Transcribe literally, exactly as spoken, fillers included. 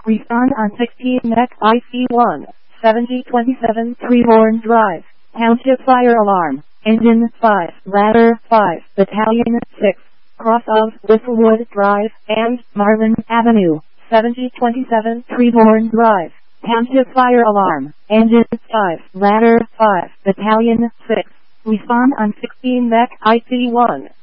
Respond on sixteen M E C I C one, seventy twenty-seven Treehorn Drive, Township Fire Alarm, Engine five, Ladder five, Battalion six, cross of Whistlewood Drive and Marvin Avenue, seventy twenty-seven Treehorn Drive, Township Fire Alarm, Engine five, Ladder five, Battalion six. Respond on sixteen M E C I C one.